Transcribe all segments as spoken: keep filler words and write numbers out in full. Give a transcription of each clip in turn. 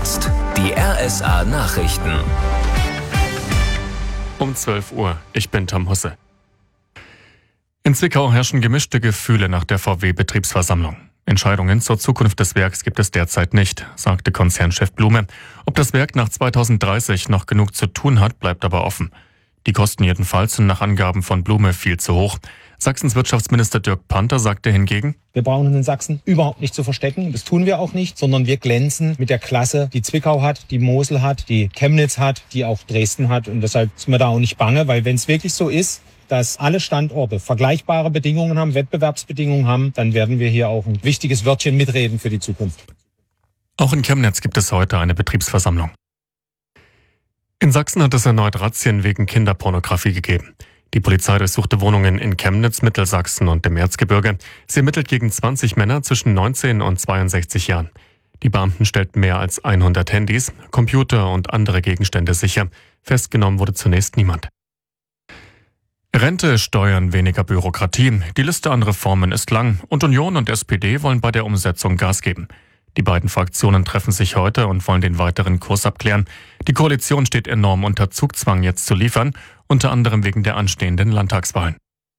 jetzt die R S A Nachrichten. Um zwölf Uhr, ich bin Tom Husse. In Zwickau herrschen gemischte Gefühle nach der V W-Betriebsversammlung. Entscheidungen zur Zukunft des Werks gibt es derzeit nicht, sagte Konzernchef Blume. Ob das Werk nach zweitausenddreißig noch genug zu tun hat, bleibt aber offen. Die Kosten jedenfalls sind nach Angaben von Blume viel zu hoch. Sachsens Wirtschaftsminister Dirk Panther sagte hingegen: Wir brauchen uns in Sachsen überhaupt nicht zu verstecken. Das tun wir auch nicht, sondern wir glänzen mit der Klasse, die Zwickau hat, die Mosel hat, die Chemnitz hat, die auch Dresden hat. Und deshalb ist mir da auch nicht bange, weil wenn es wirklich so ist, dass alle Standorte vergleichbare Bedingungen haben, Wettbewerbsbedingungen haben, dann werden wir hier auch ein wichtiges Wörtchen mitreden für die Zukunft. Auch in Chemnitz gibt es heute eine Betriebsversammlung. In Sachsen hat es erneut Razzien wegen Kinderpornografie gegeben. Die Polizei durchsuchte Wohnungen in Chemnitz, Mittelsachsen und dem Erzgebirge. Sie ermittelt gegen zwanzig Männer zwischen neunzehn und zweiundsechzig Jahren. Die Beamten stellten mehr als hundert Handys, Computer und andere Gegenstände sicher. Festgenommen wurde zunächst niemand. Rente, Steuern, weniger Bürokratie. Die Liste an Reformen ist lang und Union und S P D wollen bei der Umsetzung Gas geben. Die beiden Fraktionen treffen sich heute und wollen den weiteren Kurs abklären. Die Koalition steht enorm unter Zugzwang, jetzt zu liefern, unter anderem wegen der anstehenden Landtagswahlen.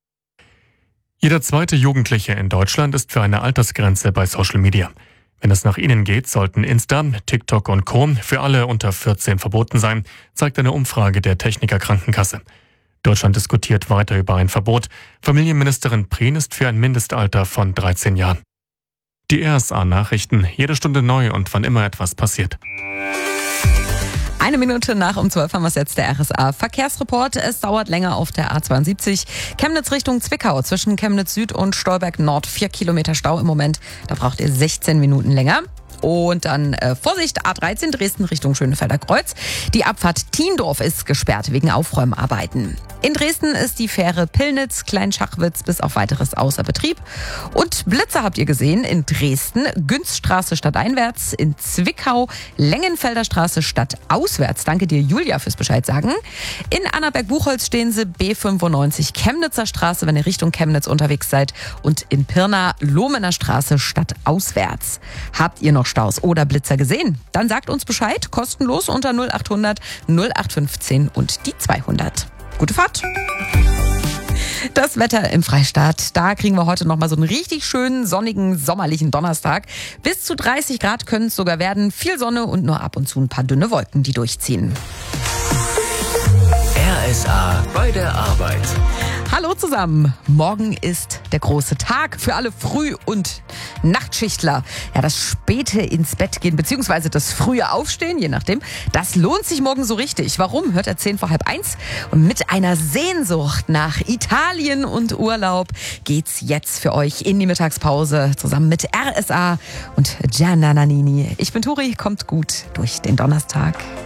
Jeder zweite Jugendliche in Deutschland ist für eine Altersgrenze bei Social Media. Wenn es nach ihnen geht, sollten Insta, TikTok und Co. für alle unter vierzehn verboten sein, zeigt eine Umfrage der Techniker Krankenkasse. Deutschland diskutiert weiter über ein Verbot. Familienministerin Prien ist für ein Mindestalter von dreizehn Jahren. Die R S A-Nachrichten, jede Stunde neu und wann immer etwas passiert. Eine Minute nach um zwölf haben wir es jetzt, der R S A-Verkehrsreport. Es dauert länger auf der A zweiundsiebzig. Chemnitz Richtung Zwickau, zwischen Chemnitz Süd und Stolberg Nord. Vier Kilometer Stau im Moment. Da braucht ihr sechzehn Minuten länger. Und dann äh, Vorsicht, A dreizehn Dresden Richtung Schönefelder Kreuz. Die Abfahrt Thiendorf ist gesperrt wegen Aufräumarbeiten. In Dresden ist die Fähre Pillnitz, Kleinschachwitz bis auf weiteres außer Betrieb. Und Blitzer habt ihr gesehen in Dresden, Günzstraße stadteinwärts, in Zwickau, Lengenfelder Straße stadtauswärts. Danke dir, Julia, fürs Bescheid sagen. In Annaberg-Buchholz stehen sie B fünfundneunzig Chemnitzer Straße, wenn ihr Richtung Chemnitz unterwegs seid. Und in Pirna, Lohmener Straße stadtauswärts. Habt ihr noch Staus oder Blitzer gesehen? Dann sagt uns Bescheid, kostenlos unter null achthundert null acht fünfzehn und die zweihundert. Gute Fahrt! Das Wetter im Freistaat, da kriegen wir heute nochmal so einen richtig schönen, sonnigen, sommerlichen Donnerstag. Bis zu dreißig Grad können es sogar werden. Viel Sonne und nur ab und zu ein paar dünne Wolken, die durchziehen. R S A bei der Arbeit. Hallo zusammen. Morgen ist der große Tag für alle Früh- und Nachtschichtler. Ja, das späte ins Bett gehen bzw. das frühe Aufstehen, je nachdem, das lohnt sich morgen so richtig. Warum? Hört er zehn vor halb eins. Und mit einer Sehnsucht nach Italien und Urlaub geht's jetzt für euch in die Mittagspause zusammen mit R S A und Gianna Nannini. Ich bin Turi, kommt gut durch den Donnerstag.